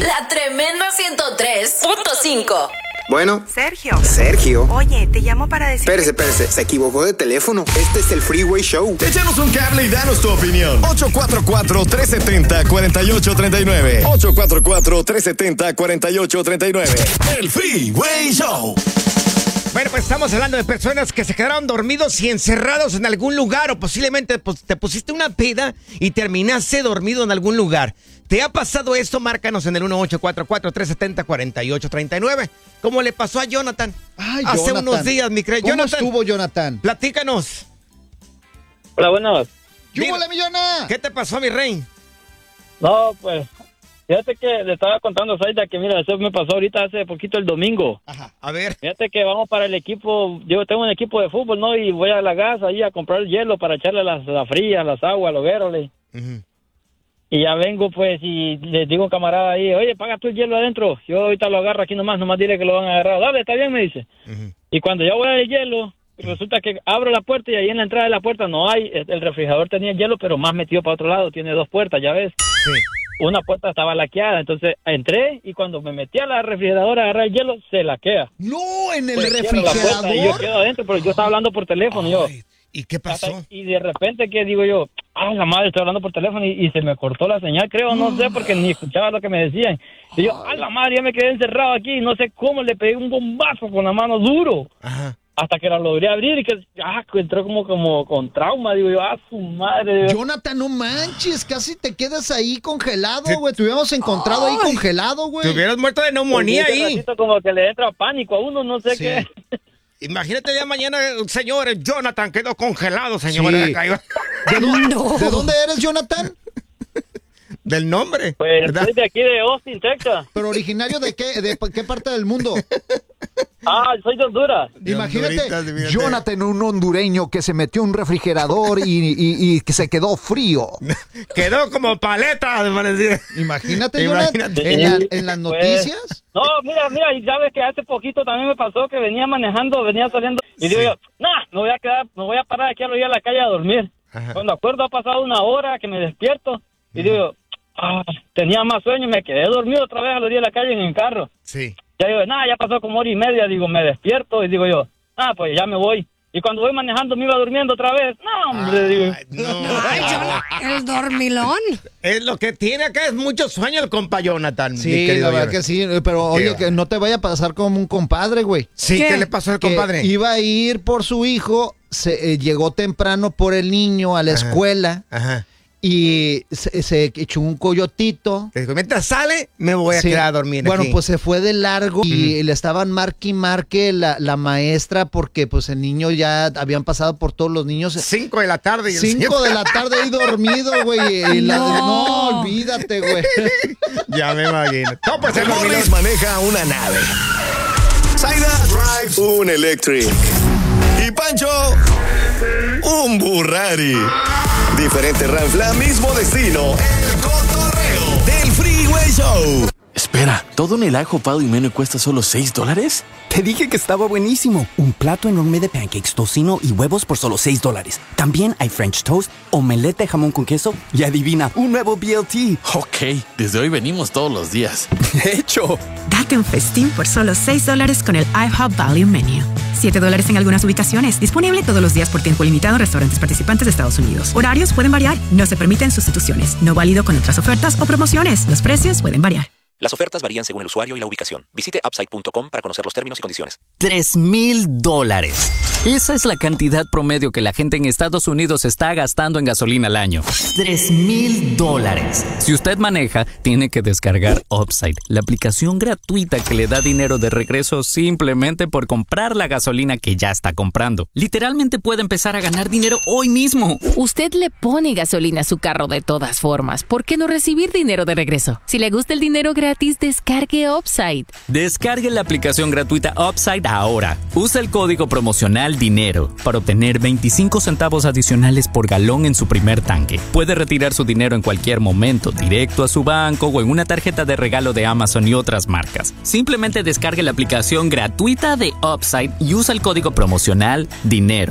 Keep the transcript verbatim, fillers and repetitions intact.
La tremenda ciento tres punto cinco. Bueno. Sergio. Sergio. Oye, te llamo para decir... Espérese, espérese. Se equivocó de teléfono. Este es el Freeway Show. Échanos un cable y danos tu opinión. ocho cuatro cuatro, tres siete cero, cuatro ocho tres nueve. ocho cuatro cuatro, tres siete cero, cuatro ocho tres nueve. El Freeway Show. Bueno, pues estamos hablando de personas que se quedaron dormidos y encerrados en algún lugar, o posiblemente pues, te pusiste una peda y terminaste dormido en algún lugar. ¿Te ha pasado esto? Márcanos en el uno ocho cuatro cuatro, tres siete cero, cuatro ocho tres nueve. ¿Cómo le pasó a Jonathan? Ay, Hace Jonathan. unos días, mi cre... ¿Cómo Jonathan, estuvo, Jonathan? platícanos. Hola, buenas. ¡Yúbole, mi Jonah! ¿Qué te pasó, mi rey? No, pues, fíjate que le estaba contando a Zaida que, mira, eso me pasó ahorita hace poquito el domingo. Ajá, a ver. Fíjate que vamos para el equipo, yo tengo un equipo de fútbol, ¿no? Y voy a la gas ahí a comprar hielo para echarle las, las frías, las aguas, los gueroles. Uh-huh. Y ya vengo, pues, y les digo a un camarada ahí, oye, paga tú el hielo adentro. Yo ahorita lo agarro aquí nomás, nomás dile que lo van a agarrar. Dale, está bien, me dice. Uh-huh. Y cuando yo voy al hielo, resulta que abro la puerta y ahí en la entrada de la puerta no hay, el refrigerador tenía hielo, pero más metido para otro lado, tiene dos puertas, ya ves. Sí. Una puerta estaba laqueada, entonces entré y cuando me metí a la refrigeradora a agarrar el hielo, se laquea. No, en el Pues cierro la puerta refrigerador. y yo quedo adentro, pero yo estaba hablando por teléfono. Yo. Ay, ¿y qué pasó? Hasta- y de repente, que digo yo? Ah, la madre, estoy hablando por teléfono y, y se me cortó la señal, creo, no sé, porque ni escuchaba lo que me decían. Y yo, ah, la madre, ya me quedé encerrado aquí, no sé cómo, le pegué un bombazo con la mano duro. Ajá. Hasta que la logré abrir y que, ah, que entró como, como con trauma, digo yo, ah, su madre. Jonathan, no manches, casi te quedas ahí congelado, Sí. güey. Te hubiéramos encontrado ahí congelado, güey. Te hubieras muerto de neumonía Pues, ese ahí. ratito como que le entra pánico a uno, no sé Sí. qué. Imagínate ya mañana, señores, Jonathan quedó congelado, señores. Sí. Cayó- ¿De, dónde, ¿De dónde eres, Jonathan? Del nombre. Pues ¿verdad? soy de aquí de Austin, Texas. ¿Pero originario de qué? ¿De p- qué parte del mundo? Ah, soy de Honduras. De Imagínate, Honduritas, fíjate. Jonathan, un hondureño que se metió en un refrigerador y, y, y que se quedó frío. Quedó como paleta, me parecía. Imagínate, Imagínate. Jonathan, en, la- en las Pues, noticias. no, mira, mira, y sabes que hace poquito también me pasó que venía manejando, venía saliendo, y digo yo, nah, me voy a quedar, me voy a parar aquí a la orilla de la calle a dormir. Ajá. Cuando acuerdo ha pasado una hora que me despierto, y digo, ah, tenía más sueño y me quedé dormido otra vez a la orilla de la calle en el carro. Sí. Ya digo, nah, ya pasó como hora y media, digo, me despierto y digo yo, ah, pues ya me voy. Y cuando voy manejando me iba durmiendo otra vez. No, hombre, digo. Ay, no. Ay, Jonathan, el dormilón. Es lo que tiene acá, es mucho sueño el compa Jonathan. mi Sí, querido la verdad Jonathan. que sí, pero oye, va. que no te vaya a pasar como un compadre, güey. Sí, ¿Qué? ¿qué le pasó al Que compadre? iba a ir por su hijo, se, eh, llegó temprano por el niño a la Ajá. escuela Ajá. y se, se echó un coyotito. Le dijo, mientras sale, me voy a Sí. quedar a dormir Bueno, aquí. pues se fue de largo y le estaban marque y marque la, la maestra porque pues el niño ya habían pasado por todos los niños. Cinco de la tarde y el Cinco señor- de la tarde ahí dormido, güey. y la- No. no, olvídate, güey. Ya me imagino. No, pues el dormilón. Morris maneja una nave. Zaida drives un electric. Y Pancho, un Burrari. Diferente ranfla, mismo destino. El cotorreo del Freeway Show. Espera, ¿todo en el IHOP y menú cuesta solo seis dólares? Te dije que estaba buenísimo. Un plato enorme de pancakes, tocino y huevos por solo seis dólares. También hay French toast, omelette de jamón con queso y adivina, un nuevo B L T. Ok, desde hoy venimos todos los días. De hecho, Date un festín por solo seis dólares con el IHOP Value Menu. siete dólares en algunas ubicaciones. Disponible todos los días por tiempo limitado en restaurantes participantes de Estados Unidos. Horarios pueden variar. No se permiten sustituciones. No válido con otras ofertas o promociones. Los precios pueden variar. Las ofertas varían según el usuario y la ubicación. Visite upside punto com para conocer los términos y condiciones. Tres mil dólares. Esa es la cantidad promedio que la gente en Estados Unidos está gastando en gasolina al año. Tres mil dólares. Si usted maneja, tiene que descargar Upside, la aplicación gratuita que le da dinero de regreso simplemente por comprar la gasolina que ya está comprando. Literalmente puede empezar a ganar dinero hoy mismo. Usted le pone gasolina a su carro de todas formas. ¿Por qué no recibir dinero de regreso? Si le gusta el dinero gratis, descargue Upside. Descargue la aplicación gratuita Upside ahora. Usa el código promocional DINERO para obtener veinticinco centavos adicionales por galón en su primer tanque. Puede retirar su dinero en cualquier momento, directo a su banco o en una tarjeta de regalo de Amazon y otras marcas. Simplemente descargue la aplicación gratuita de Upside y usa el código promocional DINERO